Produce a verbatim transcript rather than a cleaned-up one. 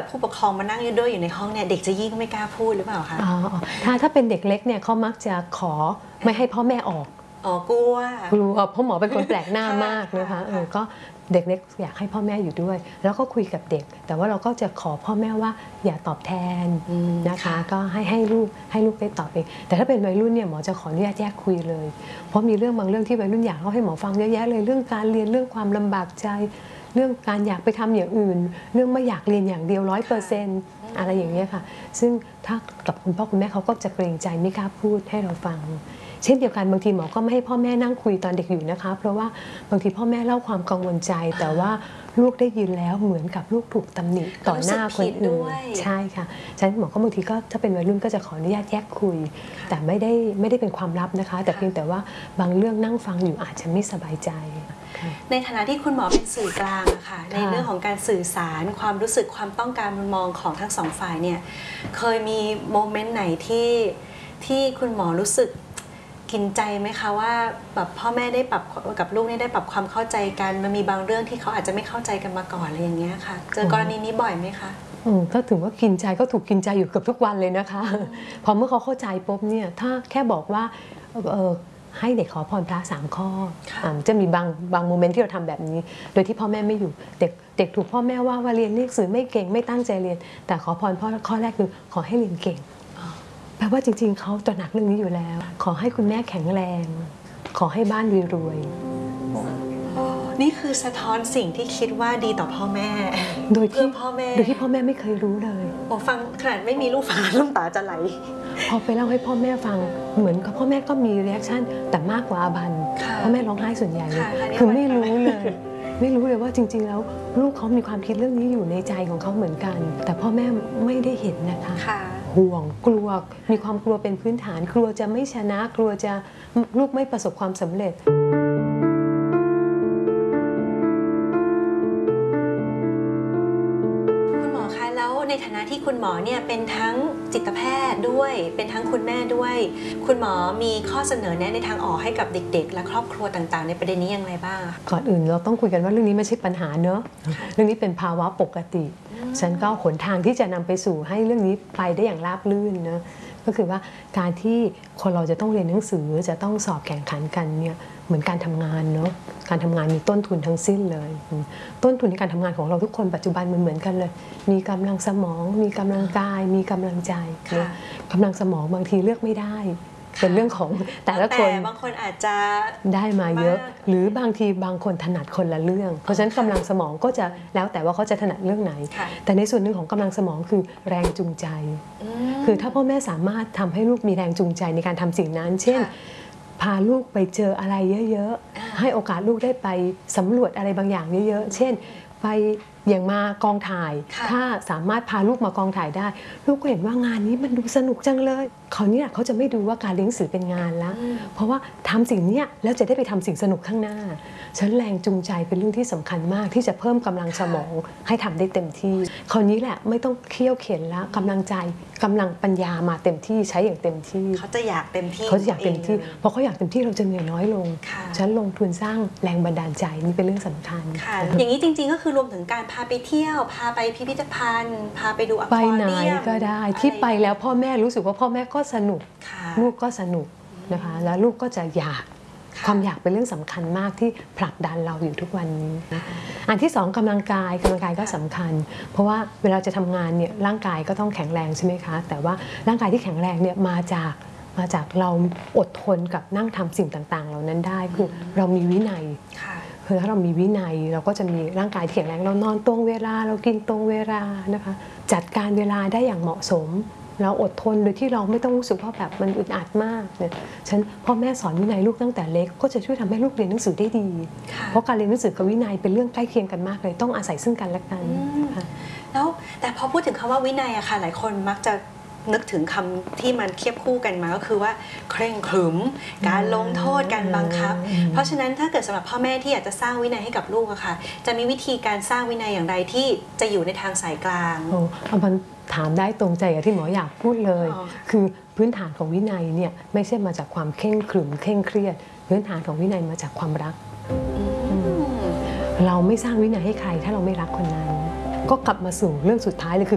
ผู้ปกครองมานั่งอยู่ด้วยอยู่ในห้องเนี่ยเด็กจะยิ่งไม่กล้าพูดหรือเปล่าคะอ๋อถ้าถ้าเป็นเด็กเล็กเนี่ยเขามักจะขอไม่ให้พ่อแม่ออกอ๋อกลัวกลัวเพราะหมอเป็นคนแปลกหน้ามากนะคะเออก็เด็กเล็กอยากให้พ่อแม่อยู่ด้วยแล้วก็คุยกับเด็กแต่ว่าเราก็จะขอพ่อแม่ว่าอย่าตอบแทนนะคะก็ให้ให้ลูกให้ลูกได้ตอบเองแต่ถ้าเป็นวัยรุ่นเนี่ยหมอจะขออนุญาตแยกคุยเลยเพราะมีเรื่องบางเรื่องที่วัยรุ่นอยากเล่าให้หมอฟังเยอะแยะเลยเรื่องการเรียนเรื่องความลำบากใจเรื่องการอยากไปทำอย่างอื่นเรื่องไม่อยากเรียนอย่างเดียวร้อยเปอร์เซ็นต์อะไรอย่างเงี้ยค่ะซึ่งถ้ากับคุณพ่อคุณแม่เขาก็จะเกรงใจไม่กล้าพูดให้เราฟังเช่นเดียวกันบางทีหมอก็ไม่ให้พ่อแม่นั่งคุยตอนเด็กอยู่นะคะเพราะว่าบางทีพ่อแม่เล่าความกังวลใจแต่ว่าลูกได้ยินแล้วเหมือนกับลูกถูกตำหนิต่อหน้าคนอื่นใช่ค่ะฉะนั้นหมอก็บางทีก็ถ้าเป็นวัยรุ่นก็จะขออนุญาตแยกคุยแต่ไม่ได้ไม่ได้เป็นความลับนะคะแต่เพียงแต่ว่าบางเรื่องนั่งฟังอยู่อาจจะไม่สบายใจในฐานะที่คุณหมอเป็นสื่อกลางอะค่ะในเรื่องของการสื่อสารความรู้สึกความต้องการมุมมองของทั้งสองฝ่ายเนี่ยเคยมีโมเมนต์ไหนที่ที่คุณหมอรู้สึกกินใจไหมคะว่าแบบพ่อแม่ได้ปรับกับลูกนี่ได้ปรับความเข้าใจกันมันมีบางเรื่องที่เขาอาจจะไม่เข้าใจกันมาก่อนอะไรอย่างเงี้ยค่ะเจอกรณีนี้บ่อยไหมคะอืมก็ถือว่ากินใจก็ถูกกินใจอยู่เกือบทุกวันเลยนะคะพอเมื่อเขาเข้าใจปุ๊บเนี่ยถ้าแค่บอกว่าเออให้เด็กขอพรพระสามข้อจะมีบางบางโมเมนต์ที่เราทำแบบนี้โดยที่พ่อแม่ไม่อยู่เด็กเด็กถูกพ่อแม่ว่าว่าเรียนหนังสือไม่เก่งไม่ตั้งใจเรียนแต่ขอพรพ่อข้อแรกคือขอให้เรียนเก่งแปลว่าจริงๆเขาตระหนักเรื่องนี้อยู่แล้วขอให้คุณแม่แข็งแรงขอให้บ้านรวยๆนี่คือสะท้อนสิ่งที่คิดว่าดีต่อพ่อแม่โดยที่พ่อแม่โดยที่พ่อแม่ไม่เคยรู้เลยโอ้ฟังขนาดไม่มีลูกฟังน้ำตาจะไหลพอไปเล่าให้พ่อแม่ฟังเหมือนกับพ่อแม่ก็มีรีแอคชั่นแต่มากกว่าอาบันพ่อแม่ร้องไห้ส่วนใหญ่เลยคือไม่รู้เลยไม่รู้เลยว่าจริงๆแล้วลูกเขามีความคิดเรื่องนี้อยู่ในใจของเขาเหมือนกันแต่พ่อแม่ไม่ได้เห็นนะคะห่วงกลัวมีความกลัวเป็นพื้นฐานกลัวจะไม่ชนะกลัวจะลูกไม่ประสบความสำเร็จคุณหมอคะแล้วในฐานะที่คุณหมอเนี่ยเป็นทั้งจิตแพทย์ด้วยเป็นทั้งคุณแม่ด้วยคุณหมอมีข้อเสนอแนะในทางออกให้กับเด็กๆและครอบครัวต่างๆในประเด็นนี้อย่างไรบ้างก่อนอื่นเราต้องคุยกันว่าเรื่องนี้ไม่ใช่ปัญหาเนอะเรื่องนี้เป็นภาวะปกติฉันก็หนทางที่จะนำไปสู่ให้เรื่องนี้ไปได้อย่างราบรื่นนะก็คือว่าการที่คนเราจะต้องเรียนหนังสือจะต้องสอบแข่งขันกันเนี่ยเหมือนการทำงานเนาะการทำงานมีต้นทุนทั้งสิ้นเลยต้นทุนในการทำงานของเราทุกคนปัจจุบันมันเหมือนกันเลยมีกำลังสมองมีกำลังกายมีกำลังใจกำลังสมองบางทีเลือกไม่ได้เป็นเรื่องของแต่ละคนบางคนอาจจะได้มาเยอะหรือบางทีบางคนถนัดคนละเรื่องเพราะฉะนั้นกำลังสมองก็จะแล้วแต่ว่าเขาจะถนัดเรื่องไหนแต่ในส่วนหนึ่งของกำลังสมองคือแรงจูงใจคือถ้าพ่อแม่สามารถทำให้ลูกมีแรงจูงใจในการทำสิ่งนั้นเช่นพาลูกไปเจออะไรเยอะๆให้โอกาสลูกได้ไปสำรวจอะไรบางอย่างเยอะๆเช่นไปอย่างมากองถ่ายถ้าสามารถพาลูกมากองถ่ายได้ลูกก็เห็นว่างานนี้มันดูสนุกจังเลยเขาเนี่ยเขาจะไม่ดูว่าการเลี้ยงสื่อเป็นงานแล้วเพราะว่าทำสิ่งนี้แล้วจะได้ไปทำสิ่งสนุกข้างหน้าฉันแรงจูงใจเป็นเรื่องที่สำคัญมากที่จะเพิ่มกำลังสมองให้ทำได้เต็มที่คราวนี้แหละไม่ต้องเคี่ยวเข็นแล้วกำลังใจกำลังปัญญามาเต็มที่ใช้อย่างเต็มที่เขาจะอยากเต็มที่เขาจะอยากเต็มที่เพราะเขาอยากเต็มที่เราจะเหนื่อยน้อยลงฉันลงทุนสร้างแรงบันดาลใจนี่เป็นเรื่องสำคัญอย่างนี้จริงๆก็คือรวมถึงการพาไปเที่ยวพาไปพิพิธภัณฑ์พาไปดูอควาเรียมไปไหนก็ได้ที่ไปแล้วพ่อแม่รู้สึกว่าพ่อแม่ก็สนุกลูกก็สนุกนะคะแล้วลูกก็จะอยากความอยากเป็นเรื่องสำคัญมากที่ผลักดันเราอยู่ทุกวันนี้อันที่สองกำลังกายกำลังกายก็สำคัญเพราะว่าเวลาจะทำงานเนี่ยร่างกายก็ต้องแข็งแรงใช่ไหมคะแต่ว่าร่างกายที่แข็งแรงเนี่ยมาจากมาจากเราอดทนกับนั่งทำสิ่งต่างๆเหล่านั้นได้คือเรามีวินัยคือถ้าเรามีวินัยเราก็จะมีร่างกายแข็งแรงเรานอนตรงเวลาเรากินตรงเวลานะคะจัดการเวลาได้อย่างเหมาะสมเราอดทนโดยที่เราไม่ต้องรู้สึกว่าแบบมันอึดอัดมากเนี่ยฉันพ่อแม่สอนวินัยลูกตั้งแต่เล็กก็จะช่วยทำให้ลูกเรียนหนังสือได้ดีเพราะการเรียนหนังสือกับวินัยเป็นเรื่องใกล้เคียงกันมากเลยต้องอาศัยซึ่งกันและกันแล้วแต่พอพูดถึงคำว่าวินัยอะค่ะหลายคนมักจะนึกถึงคำที่มันเทียบคู่กันมาก็คือว่าเคร่งขรึมการลงโทษการบังคับเพราะฉะนั้นถ้าเกิดสำหรับพ่อแม่ที่อยากจะสร้างวินัยให้กับลูกอะค่ะจะมีวิธีการสร้างวินัยอย่างไรที่จะอยู่ในทางสายกลางโอ้เอามันถามได้ตรงใจกับที่หมออยากพูดเลยคือพื้นฐานของวินัยเนี่ยไม่ใช่มาจากความเคร่งขรึมเคร่งเครียดพื้นฐานของวินัยมาจากความรักเราไม่สร้างวินัยให้ใครถ้าเราไม่รักคนนั้นก็กลับมาสู่เรื่องสุดท้ายเลยคือ